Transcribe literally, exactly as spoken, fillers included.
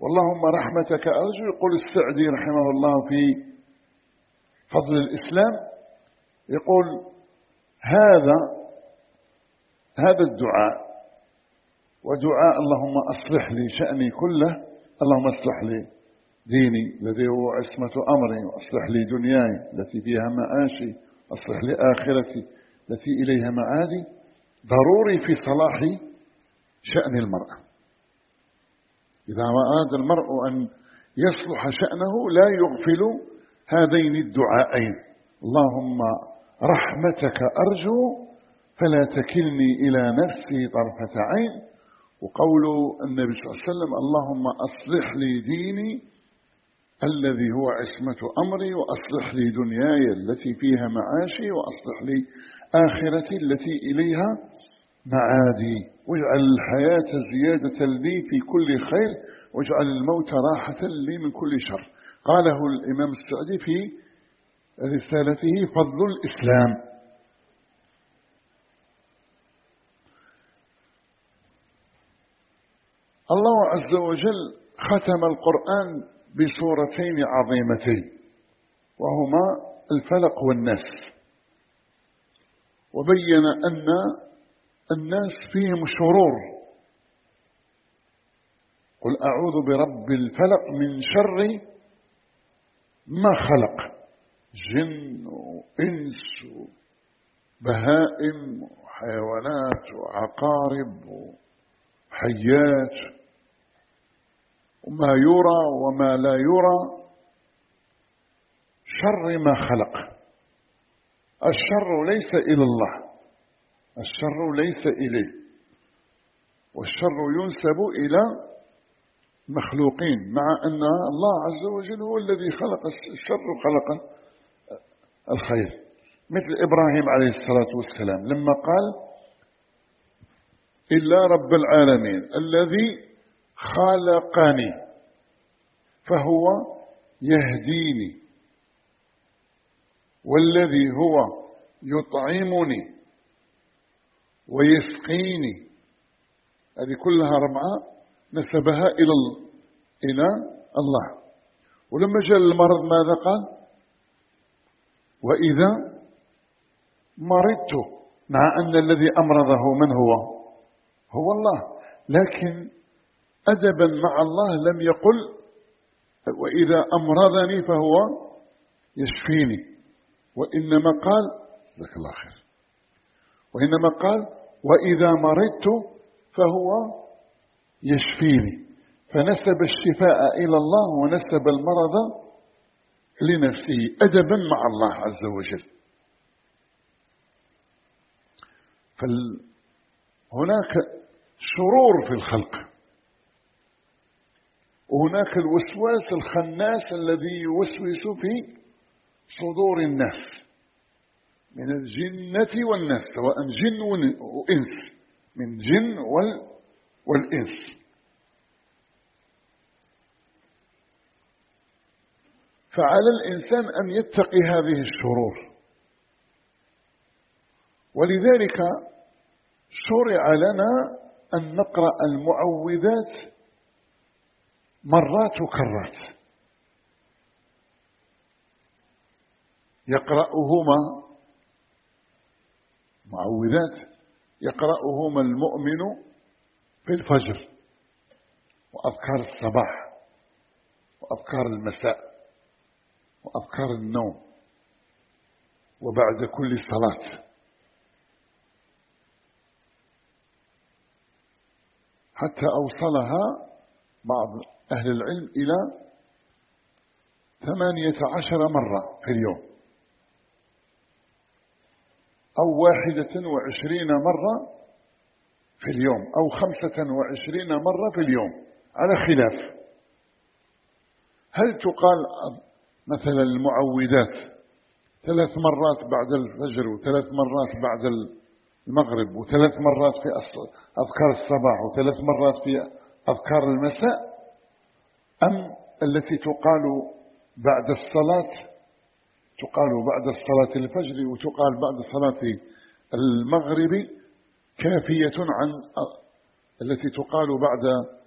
واللهم رحمتك أرجو. يقول السعدي رحمه الله في فضل الإسلام، يقول هذا هذا الدعاء ودعاء اللهم أصلح لي شأني كله، اللهم اصلح لي ديني الذي هو عصمة أمري، وأصلح لي دنياي التي فيها معاشي، أصلح لي آخرتي التي إليها معادي، ضروري في صلاح شأن المرأة. إذا أراد المرء أن يصلح شأنه لا يغفل هذين الدعائين، اللهم رحمتك أرجو فلا تكلني إلى نفسي طرفة عين، وقول النبي صلى الله عليه وسلم اللهم أصلح لي ديني الذي هو عصمة أمري، وأصلح لي دنياي التي فيها معاشي، وأصلح لي آخرتي التي إليها معادي، واجعل الحياة زيادة لي في كل خير، واجعل الموت راحة لي من كل شر. قاله الإمام السعدي في رسالته فضل الإسلام. الله عز وجل ختم القرآن بسورتين عظيمتين، وهما الفلق والناس، وبين أن الناس فيهم شرور. قل أعوذ برب الفلق من شر ما خلق، جن وإنس وبهائم وحيوانات وعقارب وحيات وما يرى وما لا يرى، شر ما خلق. الشر ليس إلى الله، الشر ليس إليه، والشر ينسب إلى مخلوقين، مع أن الله عز وجل هو الذي خلق الشر وخلق الخير. مثل إبراهيم عليه الصلاة والسلام لما قال إلا رب العالمين الذي خلقني فهو يهديني، والذي هو يطعمني ويسقيني، هذه كلها ربعة نسبها إلى إلى الله. ولما جاء المرض ماذا قال؟ وإذا مرضت، مع أن الذي أمرضه من هو؟ هو الله، لكن أدبا مع الله لم يقل وإذا أمرضني فهو يشفيني، وإنما قال جزاك الله خير، وإنما قال وإذا مرضت فهو يشفيني، فنسب الشفاء إلى الله ونسب المرض لنفسه أدبا مع الله عز وجل. فهناك شرور في الخلق، وهناك الوسواس الخناس الذي يوسوس في صدور الناس من الجنة والناس، سواء جن وإنس، من جن والإنس. فعلى الإنسان أن يتقي هذه الشرور، ولذلك شرع لنا أن نقرأ المعوذات مرات وكرات، يقرأهما معوذات يقرأهما المؤمن في الفجر، وأذكار الصباح، وأذكار المساء، وأذكار النوم، وبعد كل صلاة، حتى أوصلها بعض أهل العلم إلى ثمانية عشر مرة في اليوم، أو واحدة وعشرين مرة في اليوم، أو خمسة وعشرين مرة في اليوم، على خلاف. هل تقال مثلا المعوذات ثلاث مرات بعد الفجر، وثلاث مرات بعد المغرب، وثلاث مرات في أذكار الصباح، وثلاث مرات في أذكار المساء، أم التي تقال بعد الصلاة، تقال بعد صلاة الفجر وتقال بعد صلاة المغرب، كافية عن التي تقال بعد